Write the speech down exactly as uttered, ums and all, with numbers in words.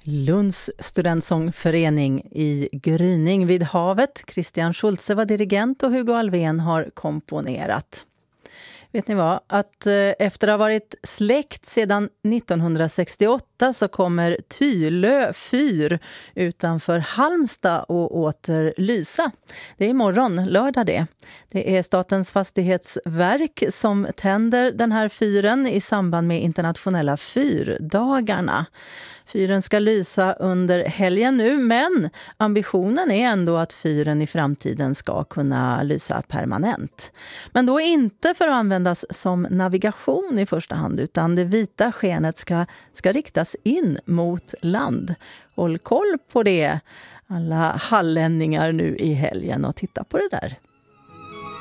Lunds studentsångförening i Gryning vid havet. Christian Schultze var dirigent och Hugo Alvén har komponerat. Vet ni vad? Att eh, efter att ha varit släkt sedan nittonhundrasextioåtta så kommer Tylö fyr utanför Halmstad och åter lysa. Det är imorgon, lördag det. Det är Statens fastighetsverk som tänder den här fyren i samband med internationella fyrdagarna. Fyren ska lysa under helgen nu, men ambitionen är ändå att fyren i framtiden ska kunna lysa permanent. Men då inte för att användas som navigation i första hand, utan det vita skenet ska, ska riktas in mot land. Håll koll på det, alla hallänningar nu i helgen, och titta på det där.